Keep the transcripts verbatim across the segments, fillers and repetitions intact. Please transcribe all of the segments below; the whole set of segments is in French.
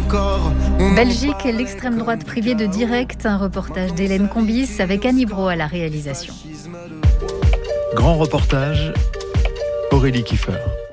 encore. Belgique, l'extrême droite privée de direct, un reportage d'Hélène Combis avec Annie Brault à la réalisation. Grand reportage, Aurélie Kiefer.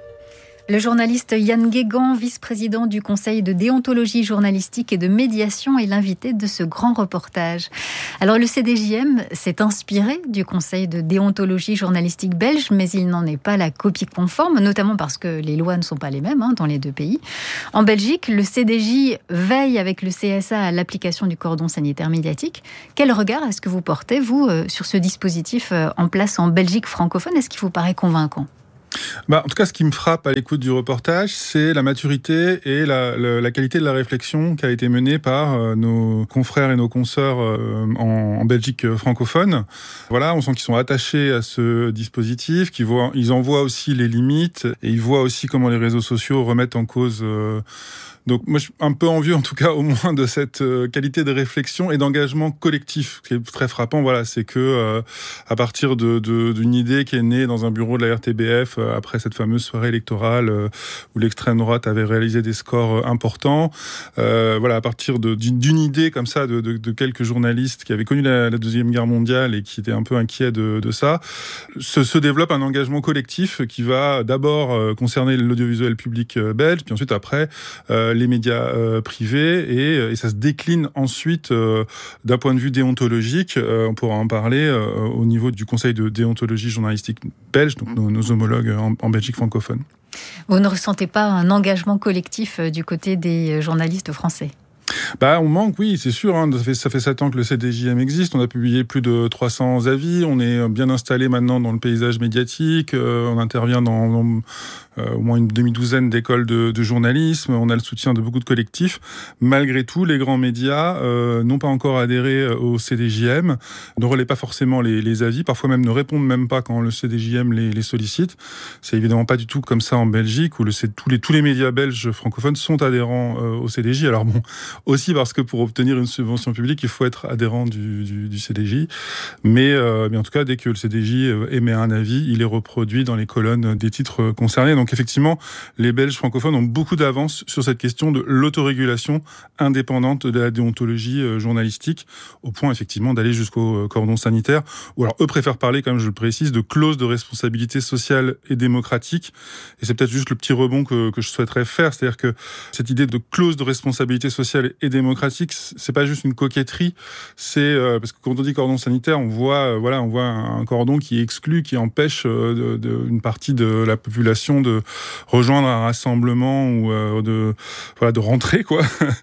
Le journaliste Yann Guégan, vice-président du Conseil de déontologie journalistique et de médiation, est l'invité de ce grand reportage. Alors le C D J M s'est inspiré du Conseil de déontologie journalistique belge, mais il n'en est pas la copie conforme, notamment parce que les lois ne sont pas les mêmes hein, dans les deux pays. En Belgique, le C D J veille avec le C S A à l'application du cordon sanitaire médiatique. Quel regard est-ce que vous portez, vous, sur ce dispositif en place en Belgique francophone ? Est-ce qu'il vous paraît convaincant ? Bah, en tout cas, ce qui me frappe à l'écoute du reportage, c'est la maturité et la, la, la qualité de la réflexion qui a été menée par euh, nos confrères et nos consoeurs euh, en, en Belgique francophone. Voilà, on sent qu'ils sont attachés à ce dispositif, qu'ils voient, ils en voient aussi les limites et ils voient aussi comment les réseaux sociaux remettent en cause. Euh, Donc moi, je suis un peu envieux, en tout cas, au moins de cette euh, qualité de réflexion et d'engagement collectif. Ce qui est très frappant, voilà, c'est que euh, à partir de, de, d'une idée qui est née dans un bureau de la R T B F euh, après cette fameuse soirée électorale euh, où l'extrême droite avait réalisé des scores euh, importants, euh, voilà, à partir de, d'une, d'une idée comme ça de, de, de quelques journalistes qui avaient connu la, la deuxième guerre mondiale et qui étaient un peu inquiets de, de ça, se, se développe un engagement collectif qui va d'abord euh, concerner l'audiovisuel public euh, belge, puis ensuite après euh, les médias euh, privés et, et ça se décline ensuite euh, d'un point de vue déontologique. Euh, on pourra en parler euh, au niveau du Conseil de déontologie journalistique belge, donc nos, nos homologues en, en Belgique francophone. Vous ne ressentez pas un engagement collectif du côté des journalistes français ? Bah, on manque, oui, c'est sûr. Hein. Ça fait, ça fait sept ans que le C D J M existe. On a publié plus de trois cents avis. On est bien installé maintenant dans le paysage médiatique. Euh, on intervient dans, dans euh, au moins une demi-douzaine d'écoles de, de journalisme. On a le soutien de beaucoup de collectifs. Malgré tout, les grands médias euh, n'ont pas encore adhéré au C D J M, ne relaient pas forcément les, les avis, parfois même ne répondent même pas quand le C D J M les, les sollicite. C'est évidemment pas du tout comme ça en Belgique, où le, c'est, tous, les, tous les médias belges francophones sont adhérents euh, au C D J. Alors bon, aussi parce que pour obtenir une subvention publique, il faut être adhérent du, du, du C D J. Mais, euh, mais en tout cas, dès que le C D J émet un avis, il est reproduit dans les colonnes des titres concernés. Donc effectivement, les Belges francophones ont beaucoup d'avance sur cette question de l'autorégulation indépendante de la déontologie journalistique, au point effectivement d'aller jusqu'au cordon sanitaire. Ou alors eux préfèrent parler, comme je le précise, de clause de responsabilité sociale et démocratique. Et c'est peut-être juste le petit rebond que, que je souhaiterais faire, c'est-à-dire que cette idée de clause de responsabilité sociale et démocratique, c'est pas juste une coquetterie, c'est euh, parce que quand on dit cordon sanitaire, on voit, euh, voilà, on voit un cordon qui exclut, qui empêche euh, de, de, une partie de la population de rejoindre un rassemblement ou euh, de, voilà, de rentrer, quoi.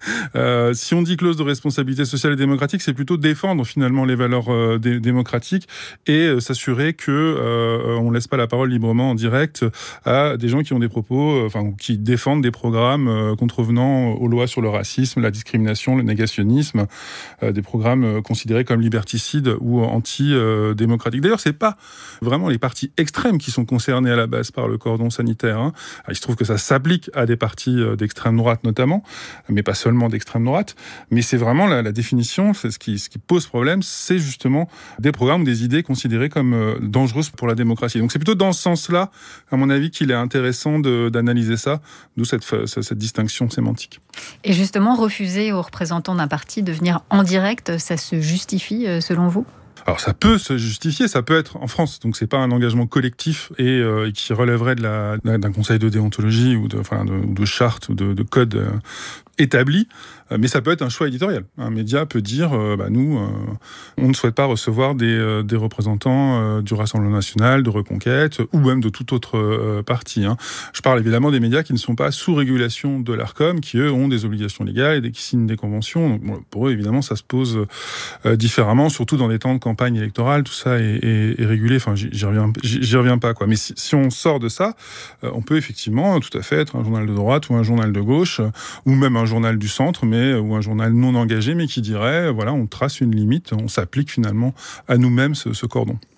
euh, si on dit clause de responsabilité sociale et démocratique, c'est plutôt défendre finalement les valeurs euh, dé- démocratiques et euh, s'assurer que euh, on laisse pas la parole librement en direct à des gens qui ont des propos, euh, enfin qui défendent des programmes euh, contrevenant aux lois sur le racisme, la discrimination, le négationnisme, euh, des programmes euh, considérés comme liberticides ou anti-démocratiques. D'ailleurs, c'est pas vraiment les partis extrêmes qui sont concernés à la base par le cordon sanitaire. Hein. Il se trouve que ça s'applique à des partis d'extrême droite notamment, mais pas seulement d'extrême droite. Mais c'est vraiment la, la définition, c'est ce qui, ce qui pose problème, c'est justement des programmes ou des idées considérées comme euh, dangereuses pour la démocratie. Donc c'est plutôt dans ce sens-là, à mon avis, qu'il est intéressant de, d'analyser ça, d'où cette, cette distinction sémantique. Et justement, refuser aux représentants d'un parti de venir en direct, ça se justifie selon vous ? Alors ça peut se justifier, ça peut être en France, donc c'est pas un engagement collectif et, euh, et qui relèverait de la, d'un conseil de déontologie ou de, enfin de, de charte ou de, de code euh, établi, mais ça peut être un choix éditorial. Un média peut dire, euh, bah nous, euh, on ne souhaite pas recevoir des, euh, des représentants euh, du Rassemblement national, de Reconquête, ou même de tout autre euh, parti. Hein. Je parle évidemment des médias qui ne sont pas sous régulation de l'Arcom, qui eux ont des obligations légales et qui signent des conventions. Donc, bon, pour eux, évidemment, ça se pose euh, différemment, surtout dans des temps de campagne électorale, tout ça est, est, est régulé. Enfin, j'y, j'y reviens, j'y, j'y reviens pas, quoi. Mais si, si on sort de ça, euh, on peut effectivement tout à fait être un journal de droite ou un journal de gauche, ou même un journal du centre, mais ou un journal non engagé, mais qui dirait, voilà, on trace une limite, on s'applique finalement à nous-mêmes ce, ce cordon.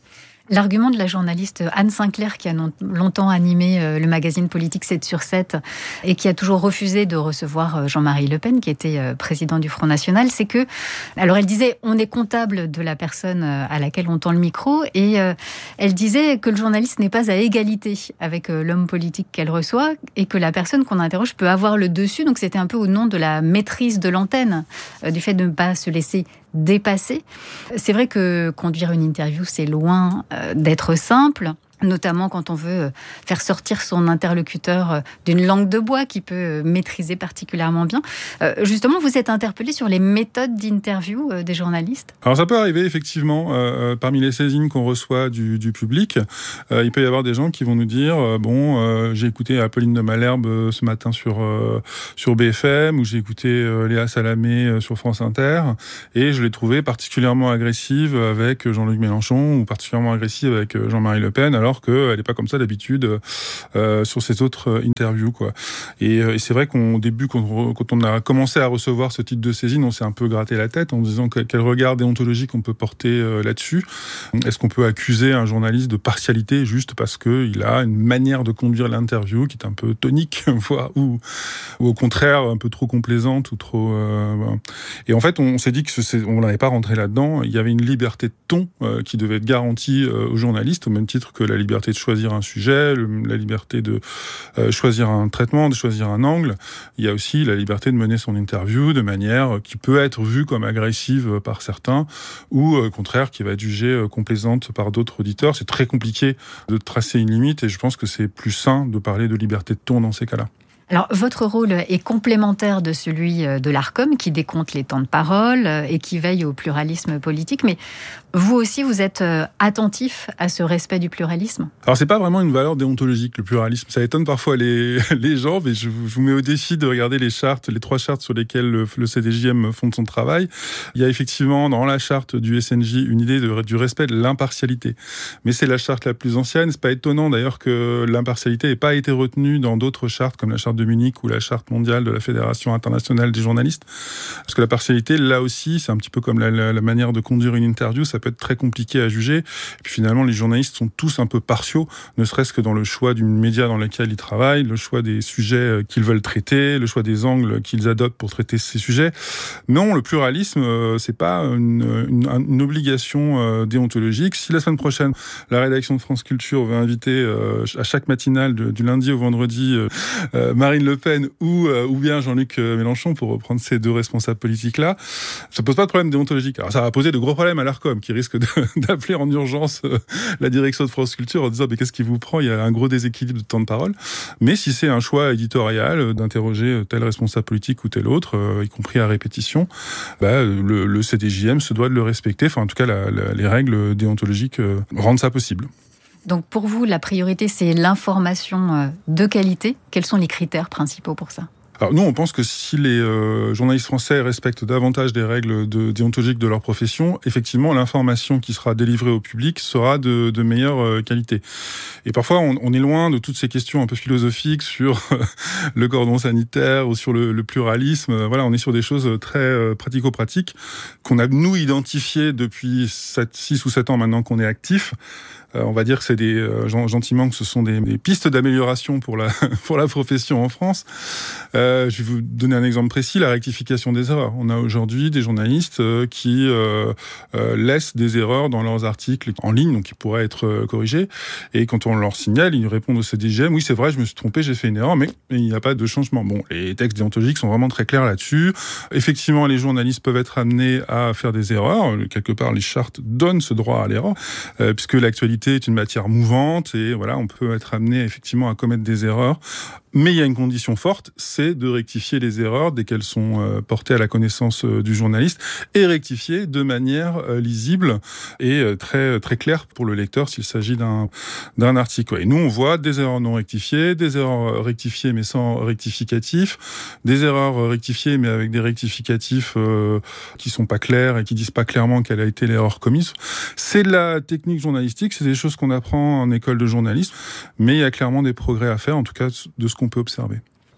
L'argument de la journaliste Anne Sinclair, qui a longtemps animé le magazine politique sept sur sept et qui a toujours refusé de recevoir Jean-Marie Le Pen, qui était président du Front National, c'est que, alors elle disait, on est comptable de la personne à laquelle on tend le micro, et elle disait que le journaliste n'est pas à égalité avec l'homme politique qu'elle reçoit et que la personne qu'on interroge peut avoir le dessus. Donc c'était un peu au nom de la maîtrise de l'antenne, du fait de ne pas se laisser dépasser. C'est vrai que conduire une interview, c'est loin d'être simple, notamment quand on veut faire sortir son interlocuteur d'une langue de bois qu'il peut maîtriser particulièrement bien. Justement, vous êtes interpellé sur les méthodes d'interview des journalistes ? Alors ça peut arriver effectivement, euh, parmi les saisines qu'on reçoit du, du public, euh, il peut y avoir des gens qui vont nous dire euh, bon, euh, j'ai écouté Apolline de Malherbe euh, ce matin sur euh, sur B F M, ou j'ai écouté euh, Léa Salamé euh, sur France Inter, et je l'ai trouvée particulièrement agressive avec Jean-Luc Mélenchon, ou particulièrement agressive avec Jean-Marie Le Pen, alors qu'elle n'est pas comme ça d'habitude euh, sur ces autres interviews, quoi. Et, et c'est vrai qu'au début, quand on, quand on a commencé à recevoir ce type de saisine, on s'est un peu gratté la tête en disant quel regard déontologique on peut porter euh, là-dessus. Est-ce qu'on peut accuser un journaliste de partialité juste parce qu'il a une manière de conduire l'interview qui est un peu tonique, voire, ou, ou au contraire un peu trop complaisante ou trop... Euh, voilà. Et en fait, on, on s'est dit que ce, on n'allait pas rentrer là-dedans. Il y avait une liberté de ton euh, qui devait être garantie euh, aux journalistes, au même titre que la liberté de choisir un sujet, le, la liberté de euh, choisir un traitement, de choisir un angle. Il y a aussi la liberté de mener son interview de manière qui peut être vue comme agressive par certains, ou au euh, contraire qui va être jugée euh, complaisante par d'autres auditeurs. C'est très compliqué de tracer une limite, et je pense que c'est plus sain de parler de liberté de ton dans ces cas-là. Alors, votre rôle est complémentaire de celui de l'Arcom, qui décompte les temps de parole et qui veille au pluralisme politique. Mais vous aussi, vous êtes attentif à ce respect du pluralisme ? Alors, c'est pas vraiment une valeur déontologique, le pluralisme. Ça étonne parfois les, les gens, mais je vous mets au défi de regarder les chartes, les trois chartes sur lesquelles le, le C D J M fonde son travail. Il y a effectivement, dans la charte du S N J, une idée de, du respect de l'impartialité. Mais c'est la charte la plus ancienne. C'est pas étonnant, d'ailleurs, que l'impartialité n'ait pas été retenue dans d'autres chartes, comme la charte de Munich ou la charte mondiale de la Fédération internationale des journalistes. Parce que la partialité, là aussi, c'est un petit peu comme la, la, la manière de conduire une interview, ça peut être très compliqué à juger. Et puis finalement, les journalistes sont tous un peu partiaux, ne serait-ce que dans le choix du média dans lequel ils travaillent, le choix des sujets qu'ils veulent traiter, le choix des angles qu'ils adoptent pour traiter ces sujets. Non, le pluralisme, c'est pas une, une, une obligation déontologique. Si la semaine prochaine, la rédaction de France Culture veut inviter à chaque matinale du lundi au vendredi Marine Le Pen ou, euh, ou bien Jean-Luc Mélenchon, pour reprendre ces deux responsables politiques-là, ça pose pas de problème déontologique. Alors ça va poser de gros problèmes à l'Arcom, qui risque de, d'appeler en urgence euh, la direction de France Culture en disant mais qu'est-ce qui vous prend, il y a un gros déséquilibre de temps de parole. Mais si c'est un choix éditorial euh, d'interroger tel responsable politique ou tel autre, euh, y compris à répétition, bah, le, le C D J M se doit de le respecter. Enfin, en tout cas, la, la, les règles déontologiques euh, rendent ça possible. Donc pour vous, la priorité, c'est l'information de qualité. Quels sont les critères principaux pour ça ? Alors nous, on pense que si les euh, journalistes français respectent davantage des règles de, déontologiques de leur profession, effectivement, l'information qui sera délivrée au public sera de, de meilleure euh, qualité. Et parfois, on, on est loin de toutes ces questions un peu philosophiques sur le cordon sanitaire ou sur le, le pluralisme. Voilà, on est sur des choses très euh, pratico-pratiques qu'on a, nous, identifiées depuis six ou sept ans maintenant qu'on est actifs. Euh, on va dire que c'est des euh, gentiment que ce sont des, des pistes d'amélioration pour la pour la profession en France. Euh, je vais vous donner un exemple précis, la rectification des erreurs. On a aujourd'hui des journalistes euh, qui euh, euh, laissent des erreurs dans leurs articles en ligne, donc qui pourraient être euh, corrigés. Et quand on leur signale, ils répondent au C D J M, oui c'est vrai, je me suis trompé, j'ai fait une erreur, mais, mais il n'y a pas de changement. Bon, les textes déontologiques sont vraiment très clairs là-dessus. Effectivement, les journalistes peuvent être amenés à faire des erreurs. Quelque part, les chartes donnent ce droit à l'erreur, euh, puisque l'actualité est une matière mouvante et voilà, on peut être amené effectivement à commettre des erreurs. Mais il y a une condition forte, c'est de rectifier les erreurs dès qu'elles sont euh, portées à la connaissance euh, du journaliste et rectifier de manière euh, lisible et euh, très très claire pour le lecteur s'il s'agit d'un d'un article. Et nous, on voit des erreurs non rectifiées, des erreurs rectifiées mais sans rectificatif, des erreurs rectifiées mais avec des rectificatifs euh, qui sont pas clairs et qui disent pas clairement quelle a été l'erreur commise. C'est de la technique journalistique, c'est des choses qu'on apprend en école de journalisme, mais il y a clairement des progrès à faire, en tout cas de ce qu'on peut observer.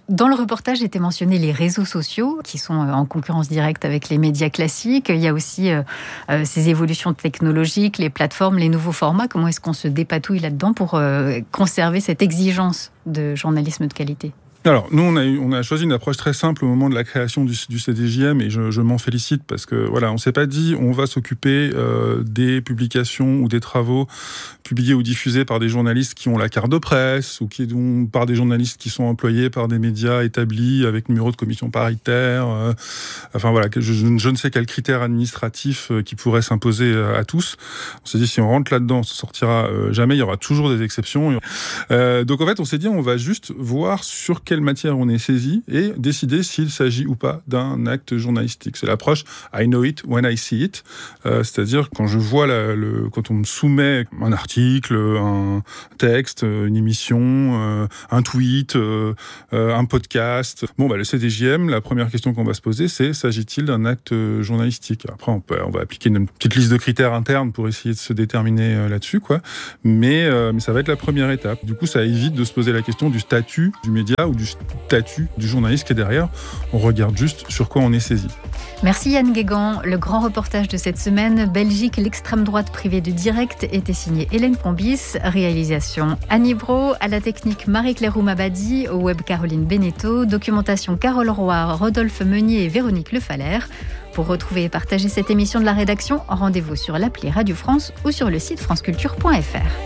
Dans le reportage étaient mentionnés les réseaux sociaux qui sont en concurrence directe avec les médias classiques. Il y a aussi euh, euh, ces évolutions technologiques, les plateformes, les nouveaux formats. Comment est-ce qu'on se dépatouille là-dedans pour euh, conserver cette exigence de journalisme de qualité ? Alors, nous, on a, eu, on a choisi une approche très simple au moment de la création du, du C D J M et je, je m'en félicite parce que, voilà, on s'est pas dit on va s'occuper euh, des publications ou des travaux publiés ou diffusés par des journalistes qui ont la carte de presse ou qui ont, par des journalistes qui sont employés par des médias établis avec numéro de commission paritaire. Euh, enfin, voilà, je, je, je ne sais quel critère administratif euh, qui pourrait s'imposer à, à tous. On s'est dit si on rentre là-dedans, on ne sortira euh, jamais, il y aura toujours des exceptions. Euh, donc, en fait, on s'est dit on va juste voir sur quel matière on est saisi et décider s'il s'agit ou pas d'un acte journalistique. C'est l'approche I know it when I see it, euh, c'est-à-dire quand je vois la, le, quand on me soumet un article, un texte, une émission, euh, un tweet, euh, un podcast. Bon, bah le C D J M, la première question qu'on va se poser, c'est s'agit-il d'un acte journalistique ? Après, on peut, on va appliquer une petite liste de critères internes pour essayer de se déterminer là-dessus, quoi. Mais, euh, mais ça va être la première étape. Du coup, ça évite de se poser la question du statut du média ou du statut du journaliste qui est derrière. On regarde juste sur quoi on est saisi. Merci Yann Guégan. Le grand reportage de cette semaine, Belgique, l'extrême droite privée de direct, était signé Hélène Combis. Réalisation Annie Bro, à la technique Marie-Claire Oumabadi, au web Caroline Beneteau, documentation Carole Roy, Rodolphe Meunier et Véronique Lefaller. Pour retrouver et partager cette émission de la rédaction, rendez-vous sur l'appli Radio France ou sur le site franceculture point f r.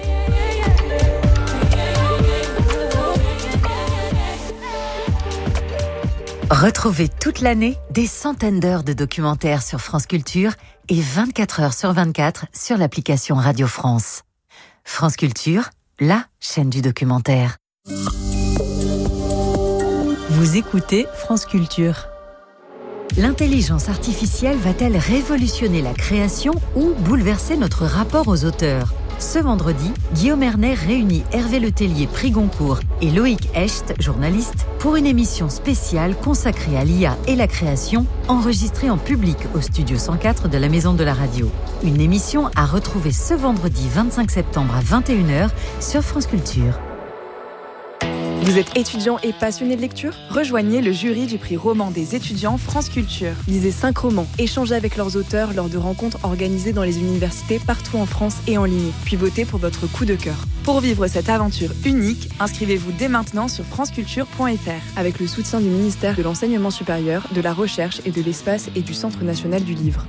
Retrouvez toute l'année des centaines d'heures de documentaires sur France Culture et vingt-quatre heures sur vingt-quatre sur l'application Radio France. France Culture, la chaîne du documentaire. Vous écoutez France Culture. L'intelligence artificielle va-t-elle révolutionner la création ou bouleverser notre rapport aux auteurs ? Ce vendredi, Guillaume Erner réunit Hervé Letellier, prix Goncourt, et Loïc Hecht, journaliste, pour une émission spéciale consacrée à l'I A et la création, enregistrée en public au studio cent quatre de la Maison de la Radio. Une émission à retrouver ce vendredi vingt-cinq septembre à vingt et une heures sur France Culture. Vous êtes étudiant et passionné de lecture ? Rejoignez le jury du prix roman des étudiants France Culture. Lisez cinq romans, échangez avec leurs auteurs lors de rencontres organisées dans les universités partout en France et en ligne, puis votez pour votre coup de cœur. Pour vivre cette aventure unique, inscrivez-vous dès maintenant sur franceculture point f r avec le soutien du ministère de l'Enseignement supérieur, de la Recherche et de l'Espace et du Centre national du livre.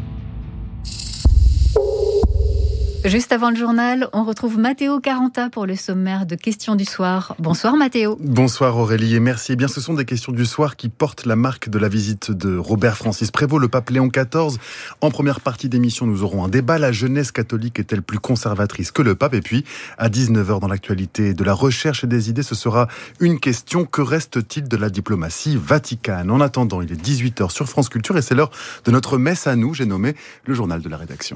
Juste avant le journal, on retrouve Matteo Caranta pour le sommaire de questions du soir. Bonsoir Matteo. Bonsoir Aurélie et merci. Eh bien, ce sont des questions du soir qui portent la marque de la visite de Robert-Francis Prévost, le pape Léon quatorze. En première partie d'émission, nous aurons un débat. La jeunesse catholique est-elle plus conservatrice que le pape ? Et puis, à dix-neuf heures dans l'actualité de la recherche et des idées, ce sera une question. Que reste-t-il de la diplomatie vaticane ? En attendant, il est dix-huit heures sur France Culture et c'est l'heure de notre messe à nous. J'ai nommé le journal de la rédaction.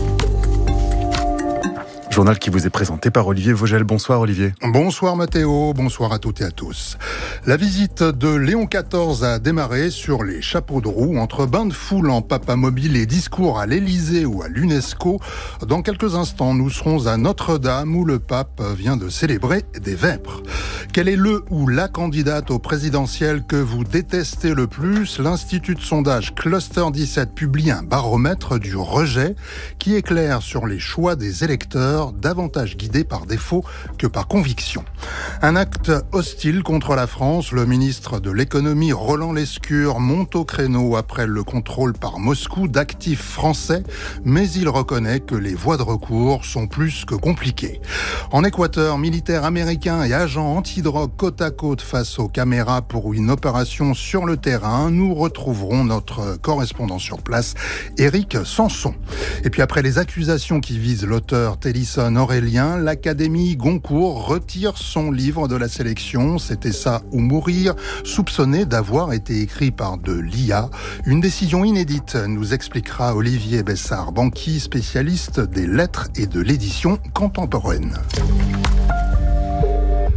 Journal qui vous est présenté par Olivier Vogel. Bonsoir Olivier. Bonsoir Mathéo, bonsoir à toutes et à tous. La visite de Léon quatorze a démarré sur les chapeaux de roue, entre bains de foule en papamobile et discours à l'Élysée ou à l'UNESCO. Dans quelques instants, nous serons à Notre-Dame où le pape vient de célébrer des vêpres. Quel est le ou la candidate au présidentiel que vous détestez le plus ? L'Institut de sondage Cluster dix-sept publie un baromètre du rejet qui éclaire sur les choix des électeurs, davantage guidés par défaut que par conviction. Un acte hostile contre la France. Le ministre de l'économie Roland Lescure monte au créneau après le contrôle par Moscou d'actifs français, mais il reconnaît que les voies de recours sont plus que compliquées. En Équateur, militaires américains et agents antidrogue côte à côte face aux caméras pour une opération sur le terrain. Nous retrouverons notre correspondant sur place, Éric Sanson. Et puis après les accusations qui visent l'auteur Télis Aurélien, l'Académie Goncourt retire son livre de la sélection. C'était ça ou mourir, soupçonné d'avoir été écrit par de l'I A. Une décision inédite, nous expliquera Olivier Bessard-Banqui, spécialiste des lettres et de l'édition contemporaine.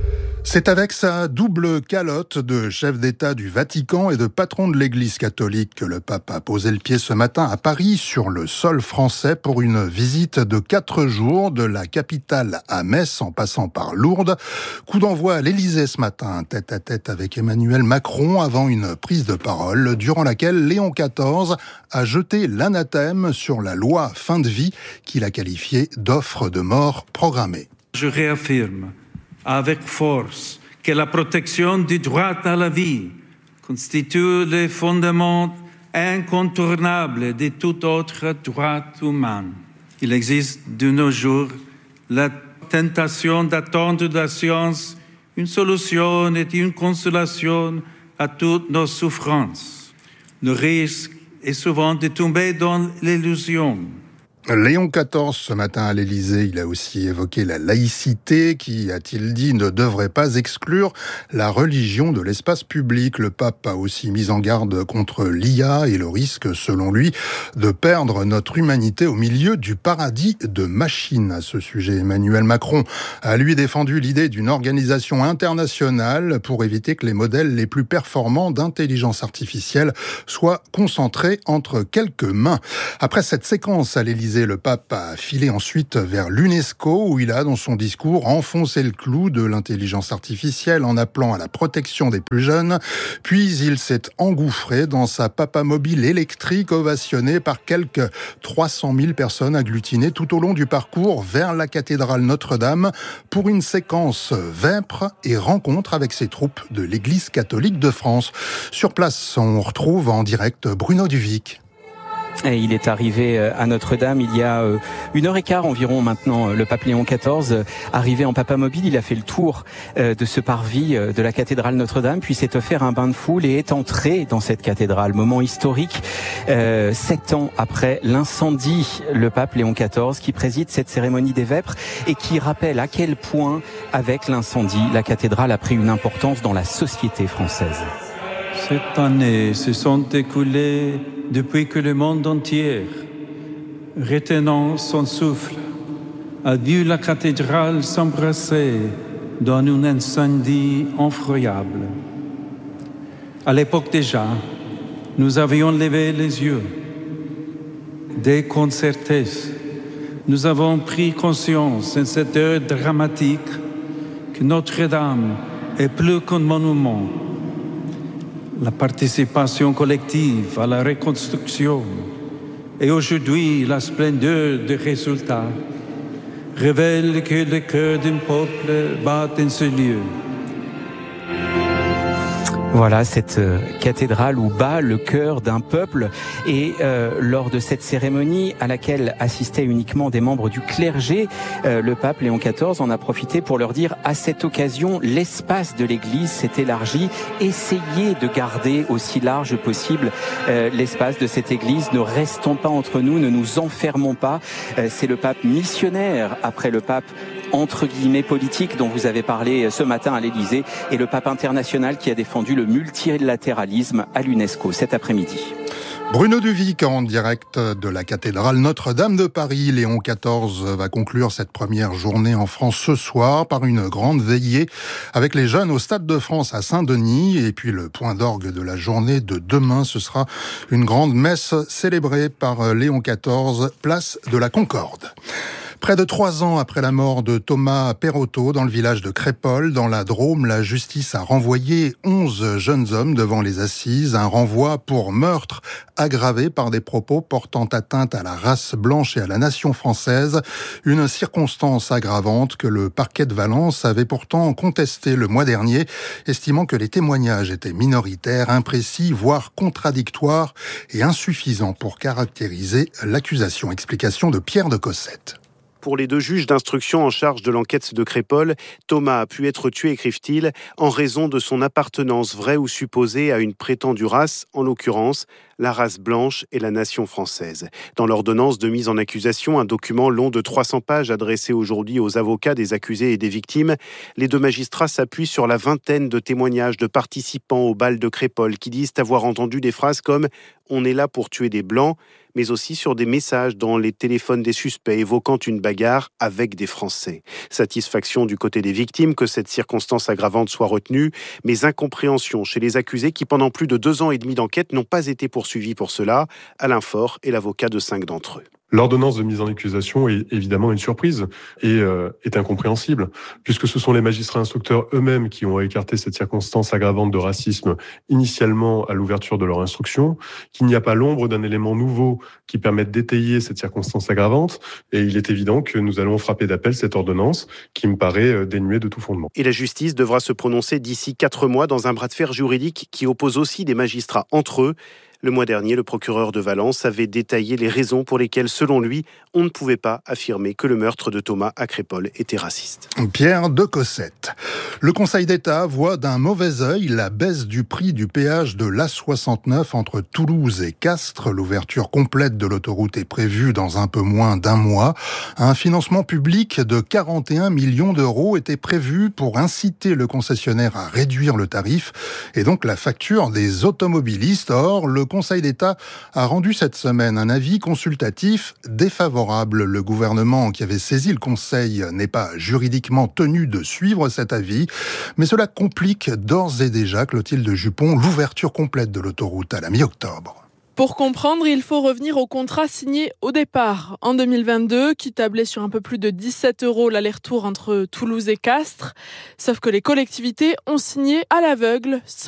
C'est avec sa double calotte de chef d'État du Vatican et de patron de l'Église catholique que le pape a posé le pied ce matin à Paris, sur le sol français, pour une visite de quatre jours de la capitale à Metz en passant par Lourdes. Coup d'envoi à l'Élysée ce matin, tête à tête avec Emmanuel Macron, avant une prise de parole durant laquelle Léon quatorze a jeté l'anathème sur la loi fin de vie qu'il a qualifiée d'offre de mort programmée. Je réaffirme avec force que la protection du droit à la vie constitue le fondement incontournable de tout autre droit humain. Il existe de nos jours la tentation d'attendre de la science une solution et une consolation à toutes nos souffrances. Le risque est souvent de tomber dans l'illusion. Léon quatorze, ce matin à l'Élysée, il a aussi évoqué la laïcité qui, a-t-il dit, ne devrait pas exclure la religion de l'espace public. Le pape a aussi mis en garde contre l'I A et le risque, selon lui, de perdre notre humanité au milieu du paradis de machines. À ce sujet, Emmanuel Macron a lui défendu l'idée d'une organisation internationale pour éviter que les modèles les plus performants d'intelligence artificielle soient concentrés entre quelques mains. Après cette séquence à l'Élysée, le pape a filé ensuite vers l'UNESCO, où il a, dans son discours, enfoncé le clou de l'intelligence artificielle en appelant à la protection des plus jeunes. Puis il s'est engouffré dans sa papamobile électrique, ovationnée par quelques trois cent mille personnes agglutinées tout au long du parcours vers la cathédrale Notre-Dame pour une séquence vêpres et rencontre avec ses troupes de l'Église catholique de France. Sur place, on retrouve en direct Bruno Duvic. Et il est arrivé à Notre-Dame il y a une heure et quart environ maintenant. Le pape Léon quatorze, arrivé en papamobile, il a fait le tour de ce parvis de la cathédrale Notre-Dame, puis s'est offert un bain de foule et est entré dans cette cathédrale. Moment historique, euh, sept ans après l'incendie, le pape Léon quatorze qui préside cette cérémonie des vêpres et qui rappelle à quel point, avec l'incendie, la cathédrale a pris une importance dans la société française. Cette année se sont écoulées depuis que le monde entier, retenant son souffle, a vu la cathédrale s'embrasser dans un incendie effroyable. À l'époque déjà, nous avions levé les yeux. Déconcertés, nous avons pris conscience en cette heure dramatique que Notre-Dame est plus qu'un monument. La participation collective à la reconstruction et aujourd'hui la splendeur des résultats révèlent que le cœur d'un peuple bat en ce lieu. Voilà cette euh, cathédrale où bat le cœur d'un peuple et euh, lors de cette cérémonie à laquelle assistaient uniquement des membres du clergé, euh, le pape Léon quatorze en a profité pour leur dire à cette occasion l'espace de l'église s'est élargi, essayez de garder aussi large possible euh, l'espace de cette église, ne restons pas entre nous, ne nous enfermons pas. Euh, c'est le pape missionnaire après le pape entre guillemets politique dont vous avez parlé ce matin à l'Élysée et le pape international qui a défendu le multilatéralisme à l'UNESCO cet après-midi. Bruno Duvic en direct de la cathédrale Notre-Dame de Paris. Léon quatorze va conclure cette première journée en France ce soir par une grande veillée avec les jeunes au Stade de France à Saint-Denis. Et puis le point d'orgue de la journée de demain, ce sera une grande messe célébrée par Léon quatorze, place de la Concorde. Près de trois ans après la mort de Thomas Perrotto dans le village de Crépol, dans la Drôme, la justice a renvoyé onze jeunes hommes devant les assises. Un renvoi pour meurtre aggravé par des propos portant atteinte à la race blanche et à la nation française. Une circonstance aggravante que le parquet de Valence avait pourtant contesté le mois dernier, estimant que les témoignages étaient minoritaires, imprécis, voire contradictoires et insuffisants pour caractériser l'accusation. Explication de Pierre de Cossette. Pour les deux juges d'instruction en charge de l'enquête de Crépol, Thomas a pu être tué, écrivent-ils, en raison de son appartenance vraie ou supposée à une prétendue race, en l'occurrence la race blanche et la nation française. Dans l'ordonnance de mise en accusation, un document long de trois cents pages adressé aujourd'hui aux avocats des accusés et des victimes, les deux magistrats s'appuient sur la vingtaine de témoignages de participants au bal de Crépol qui disent avoir entendu des phrases comme « on est là pour tuer des blancs », mais aussi sur des messages dans les téléphones des suspects évoquant une bagarre avec des Français. Satisfaction du côté des victimes que cette circonstance aggravante soit retenue, mais incompréhension chez les accusés qui, pendant plus de deux ans et demi d'enquête, n'ont pas été poursuivis pour cela. Alain Faure est l'avocat de cinq d'entre eux. L'ordonnance de mise en accusation est évidemment une surprise et euh, est incompréhensible, puisque ce sont les magistrats instructeurs eux-mêmes qui ont écarté cette circonstance aggravante de racisme initialement à l'ouverture de leur instruction, qu'il n'y a pas l'ombre d'un élément nouveau qui permette d'étayer cette circonstance aggravante, et il est évident que nous allons frapper d'appel cette ordonnance qui me paraît dénuée de tout fondement. Et la justice devra se prononcer d'ici quatre mois dans un bras de fer juridique qui oppose aussi des magistrats entre eux. Le mois dernier, le procureur de Valence avait détaillé les raisons pour lesquelles, selon lui, on ne pouvait pas affirmer que le meurtre de Thomas à Crépol était raciste. Pierre de Cossette. Le Conseil d'État voit d'un mauvais œil la baisse du prix du péage de l'A soixante-neuf entre Toulouse et Castres. L'ouverture complète de l'autoroute est prévue dans un peu moins d'un mois. Un financement public de quarante et un millions d'euros était prévu pour inciter le concessionnaire à réduire le tarif et donc la facture des automobilistes. Or, le Conseil d'État a rendu cette semaine un avis consultatif défavorable. Le gouvernement qui avait saisi le Conseil n'est pas juridiquement tenu de suivre cet avis, mais cela complique d'ores et déjà, Clotilde Jupon, l'ouverture complète de l'autoroute à la mi-octobre. Pour comprendre, il faut revenir au contrat signé au départ, en deux mille vingt-deux, qui tablait sur un peu plus de dix-sept euros l'aller-retour entre Toulouse et Castres. Sauf que les collectivités ont signé à l'aveugle,